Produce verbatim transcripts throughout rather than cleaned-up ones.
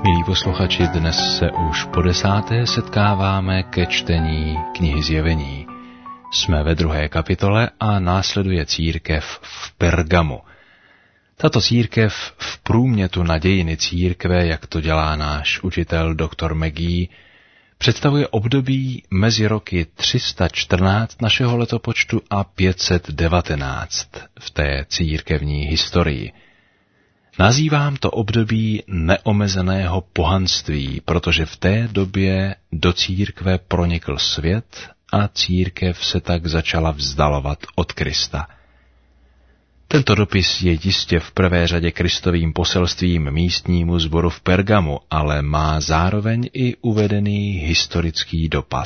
Milí posluchači, dnes se už po desáté setkáváme ke čtení knihy Zjevení. Jsme ve druhé kapitole a následuje církev v Pergamu. Tato církev v průmětu na dějiny církve, jak to dělá náš učitel doktor McGee, představuje období mezi roky tři sta čtrnáct našeho letopočtu a pět set devatenáct v té církevní historii. Nazývám to období neomezeného pohanství, protože v té době do církve pronikl svět a církev se tak začala vzdalovat od Krista. Tento dopis je jistě v prvé řadě Kristovým poselstvím místnímu sboru v Pergamu, ale má zároveň i uvedený historický dopad.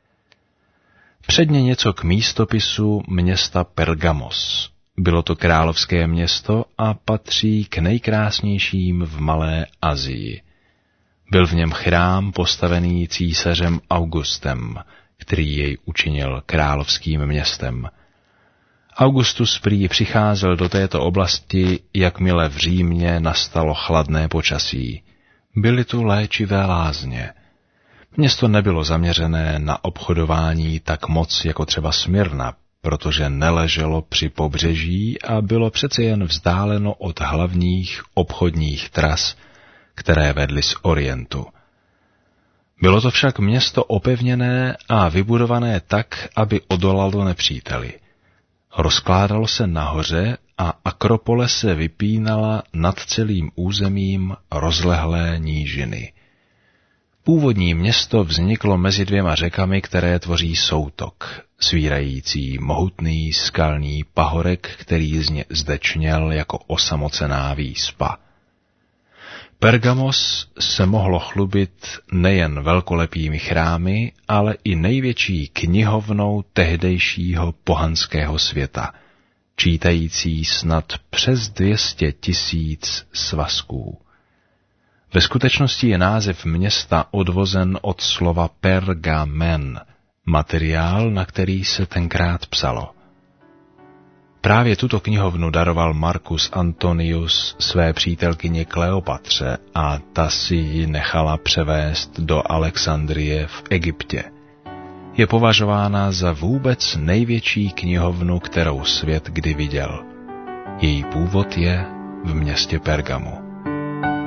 Předně něco k místopisu města Pergamos. Bylo to královské město a patří k nejkrásnějším v Malé Asii. Byl v něm chrám postavený císařem Augustem, který jej učinil královským městem. Augustus prý přicházel do této oblasti, jakmile v Římě nastalo chladné počasí. Byly tu léčivé lázně. Město nebylo zaměřené na obchodování tak moc jako třeba Smyrna, protože neleželo při pobřeží a bylo přece jen vzdáleno od hlavních obchodních tras, které vedly z Orientu. Bylo to však město opevněné a vybudované tak, aby odolalo nepříteli. Rozkládalo se nahoře a Akropole se vypínala nad celým územím rozlehlé nížiny. Původní město vzniklo mezi dvěma řekami, které tvoří soutok, svírající mohutný skalní pahorek, který zde čněl jako osamocená výspa. Pergamos se mohlo chlubit nejen velkolepými chrámy, ale i největší knihovnou tehdejšího pohanského světa, čítající snad přes dvě stě tisíc svazků. Ve skutečnosti je název města odvozen od slova pergamen, materiál, na který se tenkrát psalo. Právě tuto knihovnu daroval Marcus Antonius své přítelkyni Kleopatře a ta si ji nechala převést do Alexandrie v Egyptě. Je považována za vůbec největší knihovnu, kterou svět kdy viděl. Její původ je v městě Pergamu.